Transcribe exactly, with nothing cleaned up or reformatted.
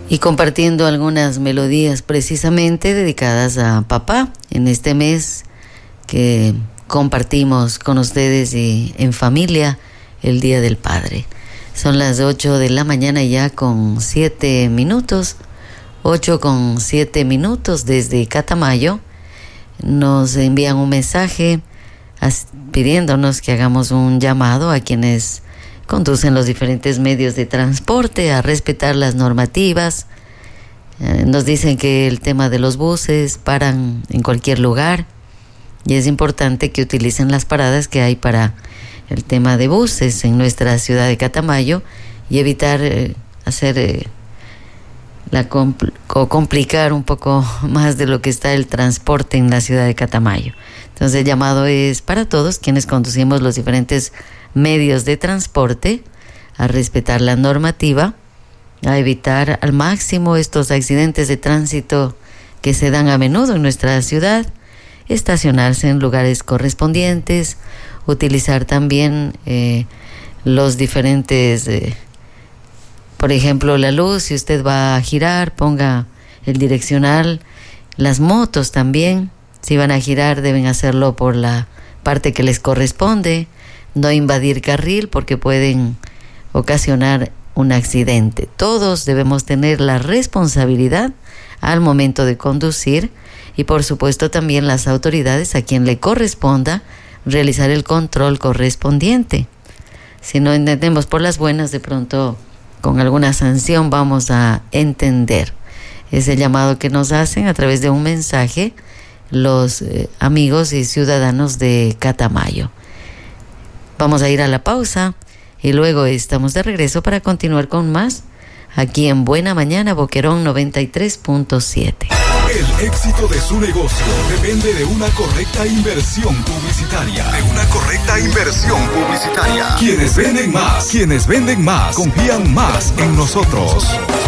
y compartiendo algunas melodías precisamente dedicadas a papá en este mes que compartimos con ustedes y en familia el Día del Padre. Son las ocho de la mañana ya con siete minutos, ocho con siete minutos desde Catamayo. Nos envían un mensaje pidiéndonos que hagamos un llamado a quienes conducen los diferentes medios de transporte a respetar las normativas. Eh, nos dicen que el tema de los buses paran en cualquier lugar y es importante que utilicen las paradas que hay para el tema de buses en nuestra ciudad de Catamayo y evitar eh, hacer eh, la compl- o complicar un poco más de lo que está el transporte en la ciudad de Catamayo. Entonces el llamado es para todos quienes conducimos los diferentes medios de transporte a respetar la normativa, a evitar al máximo estos accidentes de tránsito que se dan a menudo en nuestra ciudad, estacionarse en lugares correspondientes, utilizar también eh, los diferentes, eh, por ejemplo, la luz, si usted va a girar, ponga el direccional, las motos también, si van a girar deben hacerlo por la parte que les corresponde, no invadir carril porque pueden ocasionar un accidente. Todos debemos tener la responsabilidad al momento de conducir y por supuesto también las autoridades a quien le corresponda realizar el control correspondiente. Si no entendemos por las buenas, de pronto con alguna sanción vamos a entender. Es el llamado que nos hacen a través de un mensaje los eh, amigos y ciudadanos de Catamayo. Vamos a ir a la pausa y luego estamos de regreso para continuar con más aquí en Buena Mañana Boquerón noventa y tres punto siete. El éxito de su negocio depende de una correcta inversión publicitaria. De una correcta inversión publicitaria. Quienes venden más, quienes venden más, confían más en nosotros.